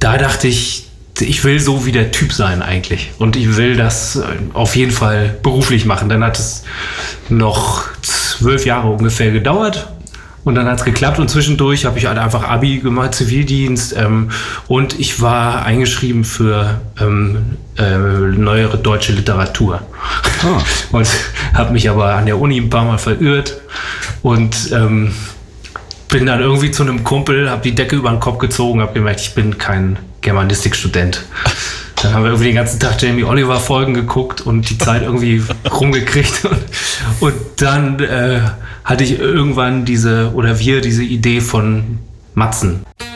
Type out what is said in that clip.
da dachte ich will so wie der Typ sein eigentlich. Und ich will das auf jeden Fall beruflich machen. Dann hat es noch 12 Jahre ungefähr gedauert. Und dann hat es geklappt und zwischendurch habe ich halt einfach Abi gemacht, Zivildienst und ich war eingeschrieben für neuere deutsche Literatur. Oh. Und habe mich aber an der Uni ein paar Mal verirrt und bin dann irgendwie zu einem Kumpel, habe die Decke über den Kopf gezogen, habe gemerkt, ich bin kein Germanistikstudent. Dann haben wir irgendwie den ganzen Tag Jamie Oliver Folgen geguckt und die Zeit irgendwie rumgekriegt und dann hatte ich irgendwann diese Idee von Matzen.